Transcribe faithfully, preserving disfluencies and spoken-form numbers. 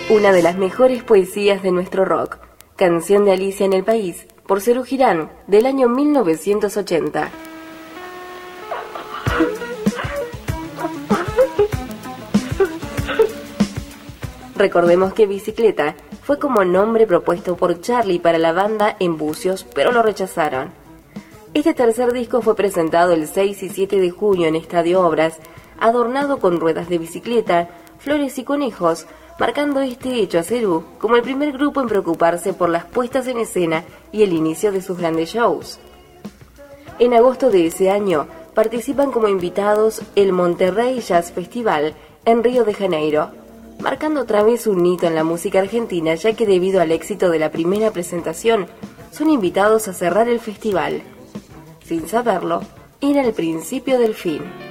Una de las mejores poesías de nuestro rock, Canción de Alicia en el País, por Serú Girán, del año mil novecientos ochenta. Recordemos que Bicicleta fue como nombre propuesto por Charlie para la banda en Bucios, pero lo rechazaron. Este tercer disco fue presentado el seis y siete de junio en Estadio Obras, adornado con ruedas de bicicleta, flores y conejos, marcando este hecho a Serú como el primer grupo en preocuparse por las puestas en escena y el inicio de sus grandes shows. En agosto de ese año, participan como invitados el Monterrey Jazz Festival en Río de Janeiro, marcando otra vez un hito en la música argentina, ya que debido al éxito de la primera presentación, son invitados a cerrar el festival. Sin saberlo, era el principio del fin.